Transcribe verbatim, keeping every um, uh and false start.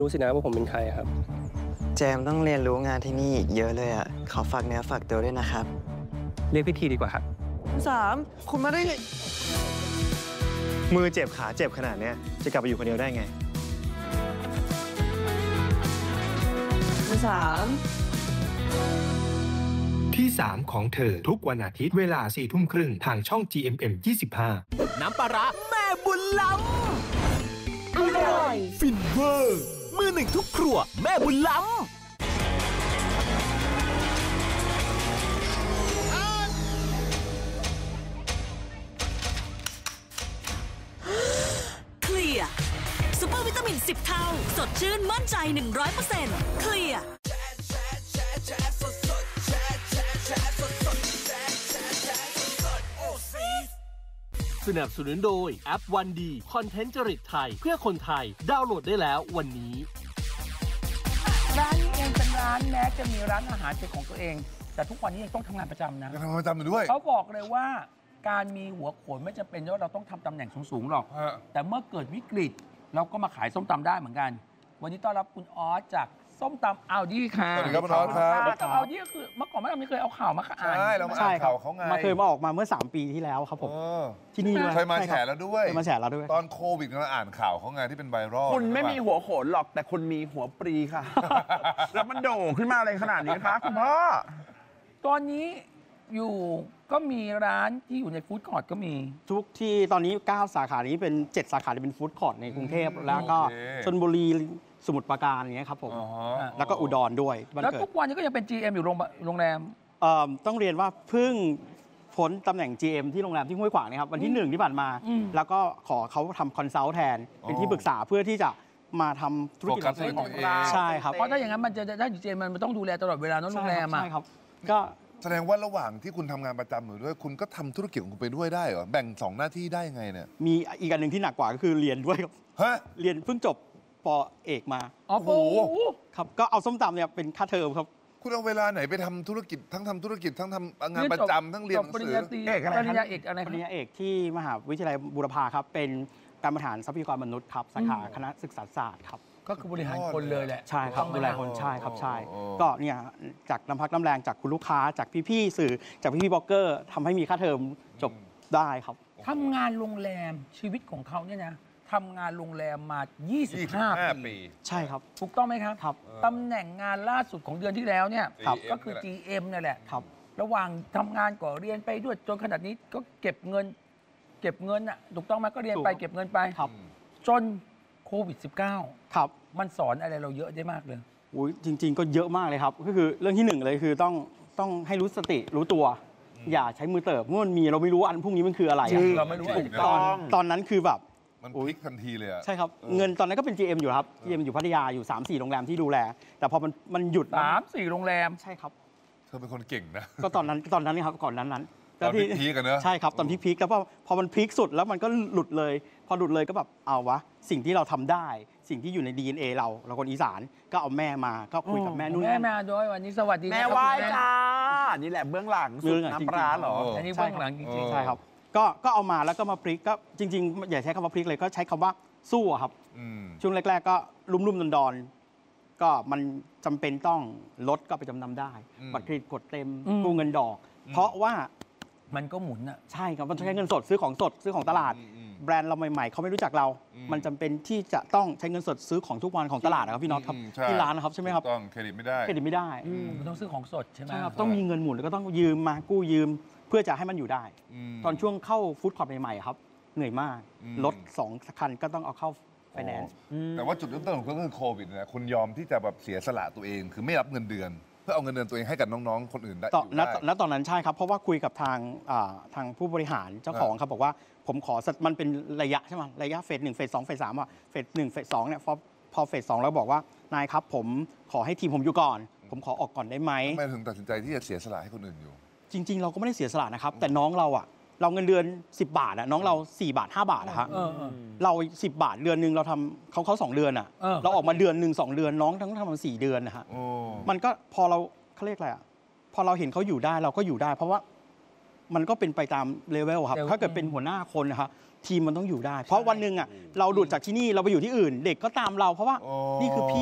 รู้สินะว่าผมเป็นใครครับแจมต้องเรียนรู้งานที่นี่อีกเยอะเลยอ่ะขอฝากเนื้อฝากตัวด้วยนะครับเรียกพิธีดีกว่าครับสามคุณมาได้ไงมือเจ็บขาเจ็บขนาดนี้จะกลับไปอยู่คนเดียวได้ไงสามที่สามของเธอทุกวันอาทิตย์เวลาสี่ทุ่มครึ่งทางช่อง จี เอ็ม เอ็ม ยี่สิบห้าน้ำปลาร้าแม่บุญล้ำอร่อยฟินเวอร์มือหนึ่งทุกครัวแม่บุญล้ำเคลียร์ซุปเปอร์วิตามินสิบเท่าสดชื่นมั่นใจ หนึ่งร้อยเปอร์เซ็นต์ เคลียร์สนับสนุนโดยแอปวันดีคอนเทนต์จริตไทยเพื่อคนไทยดาวน์โหลดได้แล้ววันนี้ร้านนี้เองเป็นร้านแม้จะมีร้านอาหารเป็นของตัวเองแต่ทุกวันนี้ยังต้องทำงานประจำนะยังทำงานประจำอยู่ด้วยเขาบอกเลยว่าการมีหัวโขนไม่จำเป็นว่าเราต้องทำตำแหน่งสูงๆหรอกแต่เมื่อเกิดวิกฤตเราก็มาขายส้มตำได้เหมือนกันวันนี้ต้อนรับคุณออสจากส้มตำอัลดี้ค่ะสวัสดีครับคุณออสครับส้มตำอัลดี้ก็คือเมื่อก่อนไม่เคยเอาข่าวมาอ่านใช่เรามาอ่านข่าวเขาไงมาเคยมาออกมาเมื่อสามปีที่แล้วครับผมที่นี่ด้วยเคยมาแฉแล้วด้วยเคยมาแฉแล้วด้วยตอนโควิดเราอ่านข่าวเขาไงที่เป็นไวรัลคุณไม่มีหัวโขนหรอกแต่คุณมีหัวปรีค่ะแล้วมันโด่งขึ้นมาอะไรขนาดนี้คะคุณพ่อตอนนี้อยู่ก็มีร้านที่อยู่ในฟู้ดคอร์ทก็มีทุกที่ตอนนี้เก้าสาขานี้เป็นเจ็ดสาขาที่เป็นฟู้ดคอร์ทในกรุงเทพแล้วก็ชลบุรีสมุทรปราการอย่างเงี้ยครับผมแล้วก็อุดรด้วยแล้วทุกวันนี้ก็ยังเป็น จี เอ็ม อยู่โรงแรมต้องเรียนว่าเพิ่งพ้นตำแหน่ง จี เอ็ม ที่โรงแรมที่ห้วยขวางนะครับวันที่หนึ่งที่ผ่านมาแล้วก็ขอเขาทำคอนซัลท์แทนเป็นที่ปรึกษาเพื่อที่จะมาทำธุรกิจของเราใช่ครับเพราะถ้าอย่างนั้นมันจะได้ จี เอ็ม มันต้องดูแลตลอดเวลาโรงแรมอ่ะใช่ครับก็แสดงว่าระหว่างที่คุณทำงานประจำอยู่ด้วยคุณก็ทำธุรกิจของคุณไปด้วยได้เหรอแบ่งสองหน้าที่ได้ยังไงเนี่ยมีอีกอันหนึ่งที่หนักกว่าก็คือเรียนด้วยครับฮะเรียนเพิ่งจบป.เอกมาโอ้โหครับก็เอาส้มตำเนี่ยเป็นค่าเทอมครับคุณเอาเวลาไหนไปทำธุรกิจทั้งทำธุรกิจทั้งทำงานประจำทั้งเรียนหนังสือเอกอะไรปริญญาเอกอะไรปริญญาเอกที่มหาวิทยาลัยบูรพาครับเป็นการบริหารทรัพยากรมนุษย์ครับสาขาคณะศึกษาศาสตร์ครับก็คือบริหารคนเลยแหละใช่ครับดูแลคนใช่ครับใช่ก็เนี่ยจากน้ำพักน้ำแรงจากคุณลูกค้าจากพี่ๆสื่อจากพี่ๆบล็อกเกอร์ทำให้มีค่าเทอมจบได้ครับทำงานโรงแรมชีวิตของเขาเนี่ยนะทำงานโรงแรมมายี่สิบห้าปีใช่ครับถูกต้องไหมครับครับตำแหน่งงานล่าสุดของเดือนที่แล้วเนี่ยก็คือ จี เอ็ม นี่แหละครับระหว่างทำงานก็เรียนไปด้วยจนขนาดนี้ก็เก็บเงินเก็บเงินอ่ะถูกต้องไหมก็เรียนไปเก็บเงินไปจนโควิด สิบเก้าครับมันสอนอะไรเราเยอะได้มากเลยอุ้ยจริงๆก็เยอะมากเลยครับก็คือเรื่องที่หนึ่งเลยคือต้องต้องให้รู้สติรู้ตัวอย่าใช้มือเติบเมื่อมันมีเราไม่รู้อันพรุ่งนี้มันคืออะไรเราไม่รู้ตอนตอนนั้นคือแบบมันพลิกทันทีเลยอะใช่ครับเงินตอนนั้นก็เป็น จี เอ็ม อยู่ครับ จี เอ็ม อยู่พัทยาอยู่ สามสี่ โรงแรมที่ดูแลแต่พอมันมันหยุดสามสี่ โรงแรมใช่ครับเธอเป็นคนเก่งนะก็ตอนนั้นตอนนั้นนี่ครับก่อนนั้นนั้นตอนพีคกันเนอะใช่ครับตอนที่พีคแล้วพอพอมันพีคสุดแล้วมันก็หลุดเลยพอหลุดเลยก็แบบเอาวะสิ่งที่เราทำได้สิ่งที่อยู่ใน ดี เอ็น เอ เราเราคนอีสานก็เอาแม่มาก็คุยกับแม่นุ่นแม่มาด้วยวันนี้สวัสดีแม่ไหว้จ้านี่แหละเบื้องหลังสุดน้ำปลาหรออันนี้เบื้องหลังจริงๆใช่ครับก็ก็เอามาแล้วก็มาพลิกก็จริงๆอย่าใช้คำว่าพลิกเลยก็ใช้คำว่าสู้ครับช่วงแรกๆก็ลุ่มๆดอนๆก็มันจำเป็นต้องลดก็ไปจำนำได้บัตรเครดิตกดเต็มกู้เงินดอกเพราะว่ามันก็หมุนอ่ะใช่ครับมันใช้เงินสดซื้อของสดซื้อของตลาดแบรนด์เราใหม่ๆเขาไม่รู้จักเรามันจำเป็นที่จะต้องใช้เงินสดซื้อของทุกวันของตลาดนะครับพี่น็อตครับที่ร้านนะครับใช่ไหมครับต้องเครดิตไม่ได้เครดิตไม่ได้มันต้องซื้อของสดใช่ไหมครับต้องมีเงินหมุนแล้วก็ต้องยืมมากู้ยืมเพื่อจะให้มันอยู่ได้ตอนช่วงเข้าฟู้ดคอร์ทใหม่ๆครับเหนื่อยมากรถสองคันก็ต้องเอาเข้าไฟแนนซ์แต่ว่าจุดเริ่มต้นของก็คือโควิดนะคุณยอมที่จะแบบเสียสละตัวเองคือไม่รับเงินเดือนเพื่อเอาเงินเดือนตัวเองให้กับน้องๆคนอื่นได้ณตอนนั้นใช่ครับเพราะว่าคุยกับทางทางผู้บริหารเจ้าของครับบอกว่าผมขอมันเป็นระยะใช่ไหมระยะเฟสหนึ่งเฟสสองเฟสสามอ่ะเฟสหนึ่งเฟสสองเนี่ยพอพอเฟสสองแล้วบอกว่านายครับผมขอให้ทีมผมอยู่ก่อนผมขอออกก่อนได้ไหมทำไมถึงตัดสินใจที่จะเสียสละให้คนอื่นอยู่จริงๆเราก็ไม่ได้เสียสละนะครับแต่น้องเราอ่ะเราเงินเดือนสิบบาทอ่ะน้องเราสี่บาทห้าบาทนะครับเราสิบบาทเดือนนึงเราทำเขาเขาสองเดือนอ่ะเราออกมาเดือนหนึ่งสองเดือนน้องทั้งทำมาสี่เดือนนะฮะมันก็พอเราเขาเรียกอะไรอ่ะพอเราเห็นเขาอยู่ได้เราก็อยู่ได้เพราะว่ามันก็เป็นไปตามเลเวลครับถ้าเกิดเป็นหัวหน้าคนนะครับทีมมันต้องอยู่ได้ เพราะวันหนึ่งอ่ะเราหลุดจากที่นี่เราไปอยู่ที่อื่น เด็กก็ตามเราเพราะว่าอ๋อนี่คือพี่